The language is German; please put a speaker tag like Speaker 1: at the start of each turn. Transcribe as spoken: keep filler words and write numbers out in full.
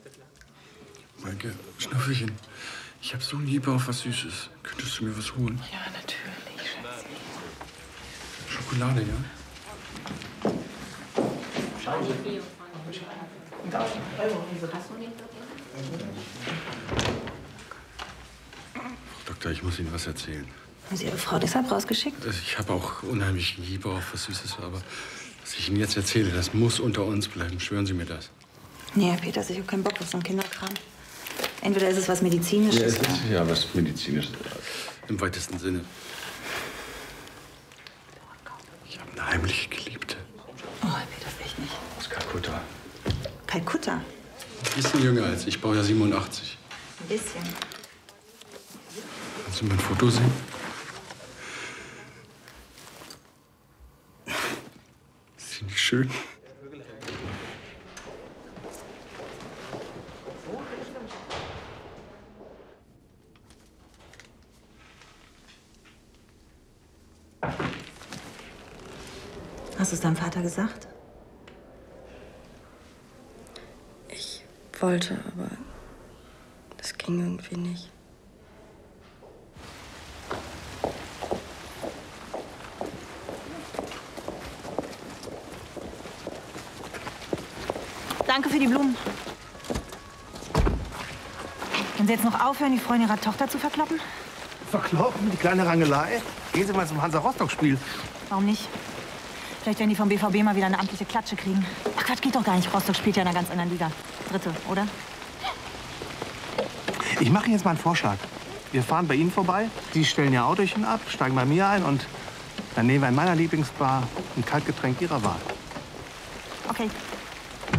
Speaker 1: Maike, Schnüffelchen, ich hab so Liebe auf was Süßes. Könntest du mir was holen?
Speaker 2: Ja, natürlich, Schatzi.
Speaker 1: Schokolade, ja? Frau Doktor, ich muss Ihnen was erzählen.
Speaker 3: Haben Sie Ihre Frau deshalb rausgeschickt?
Speaker 1: Ich habe auch unheimlich Liebe auf was Süßes, aber was ich Ihnen jetzt erzähle, das muss unter uns bleiben. Schwören Sie mir das.
Speaker 3: Nee, Herr Peters, ich habe keinen Bock auf so einen Kinderkram. Entweder ist es was Medizinisches.
Speaker 1: Ja, es ist ja was Medizinisches. Im weitesten Sinne. Ich habe eine heimliche Geliebte.
Speaker 3: Oh, Herr Peters, echt nicht.
Speaker 1: Aus Kalkutta.
Speaker 3: Kalkutta?
Speaker 1: Ein bisschen jünger als ich. Ich baue ja siebenundachtzig.
Speaker 3: Ein bisschen.
Speaker 1: Kannst du mein Foto sehen? Ist sie nicht schön?
Speaker 3: Hast du es deinem Vater gesagt?
Speaker 2: Ich wollte, aber das ging irgendwie nicht.
Speaker 3: Danke für die Blumen. Können Sie jetzt noch aufhören, die Freundin Ihrer Tochter zu verkloppen?
Speaker 4: Verkloppen? Die kleine Rangelei? Gehen Sie mal zum Hansa-Rostock-Spiel.
Speaker 3: Warum nicht? Vielleicht werden die vom B V B mal wieder eine amtliche Klatsche kriegen. Ach Quatsch, geht doch gar nicht. Rostock spielt ja in einer ganz anderen Liga. Dritte, oder?
Speaker 4: Ich mache Ihnen jetzt mal einen Vorschlag. Wir fahren bei Ihnen vorbei, Sie stellen Ihr Autochen ab, steigen bei mir ein und dann nehmen wir in meiner Lieblingsbar ein Kaltgetränk Ihrer Wahl.
Speaker 3: Okay.